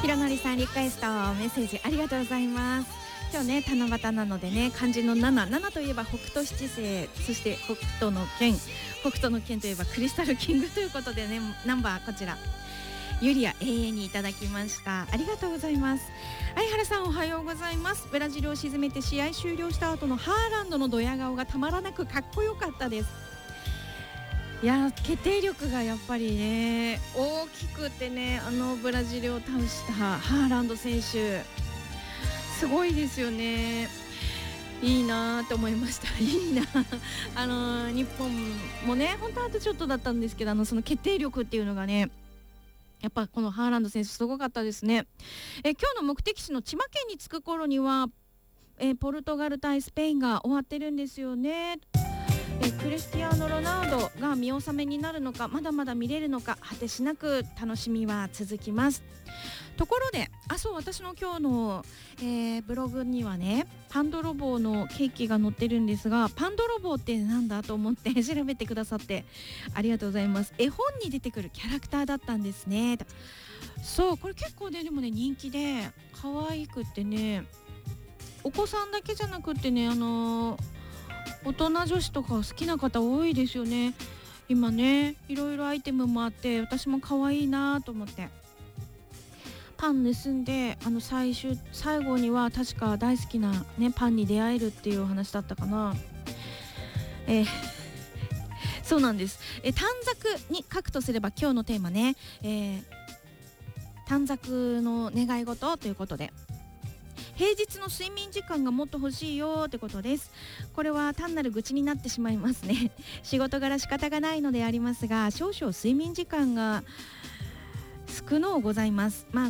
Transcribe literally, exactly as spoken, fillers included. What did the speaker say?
ひろのりさんリクエストメッセージありがとうございます。今日ね七夕なのでね、漢字の七、七といえば北斗七星、そして北斗の拳、北斗の拳といえばクリスタルキングということでね、ナンバーこちらユリア永遠にいただきました。ありがとうございます。相原さんおはようございます。ブラジルを沈めて試合終了した後のハーランドのドヤ顔がたまらなくかっこよかったです。いや決定力がやっぱりね大きくてね、あのブラジルを倒したハーランド選手すごいですよね。いいなと思いました。いいなあの日本もね本当あとちょっとだったんですけど、あのその決定力っていうのがねやっぱこのハーランド選手すごかったですね。え今日の目的地の千葉県に着く頃にはえポルトガル対スペインが終わってるんですよね。えクリスティアーノ・ロナウドが見納めになるのか、まだまだ見れるのか、果てしなく楽しみは続きます。ところで、あそう私の今日の、えーブログにはねパン泥棒のケーキが載ってるんですが、パン泥棒ってなんだと思って調べてくださってありがとうございます。絵本に出てくるキャラクターだったんですね。そうこれ結構ねでもね人気で可愛くってね、お子さんだけじゃなくってね、あのー大人女子とか好きな方多いですよね。今ねいろいろアイテムもあって私も可愛いなと思ってパン盗んで、あの最終最後には確か大好きな、ね、パンに出会えるっていうお話だったかな。えーそうなんです。え短冊に書くとすれば今日のテーマね、えー短冊の願い事ということで、平日の睡眠時間がもっと欲しいよってことです。これは単なる愚痴になってしまいますね。仕事柄仕方がないのでありますが、少々睡眠時間が少のうございます。まあ